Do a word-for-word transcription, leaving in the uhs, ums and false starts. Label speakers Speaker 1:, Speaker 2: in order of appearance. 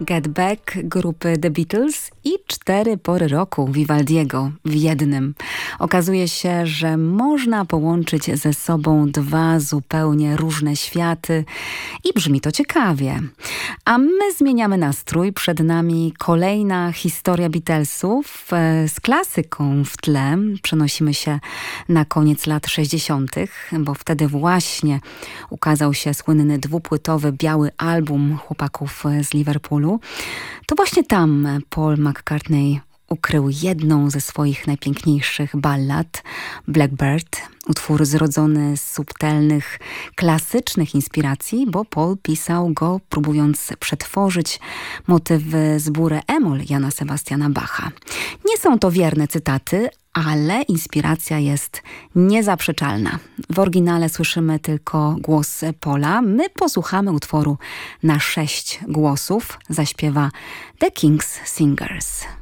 Speaker 1: Get Back grupy The Beatles i cztery pory roku Vivaldiego w jednym. Okazuje się, że można połączyć ze sobą dwa zupełnie różne światy i brzmi to ciekawie. A my zmieniamy nastrój. Przed nami kolejna historia Beatlesów z klasyką w tle. Przenosimy się na koniec lat sześćdziesiątych, bo wtedy właśnie ukazał się słynny dwupłytowy biały album chłopaków z Liverpoolu. To właśnie tam Paul McCartney ukrył jedną ze swoich najpiękniejszych ballad, Blackbird. Utwór zrodzony z subtelnych, klasycznych inspiracji, bo Paul pisał go próbując przetworzyć motywy z Burę Emol Jana Sebastiana Bacha. Nie są to wierne cytaty, ale inspiracja jest niezaprzeczalna. W oryginale słyszymy tylko głos Paula. My posłuchamy utworu na sześć głosów. Zaśpiewa The King's Singers.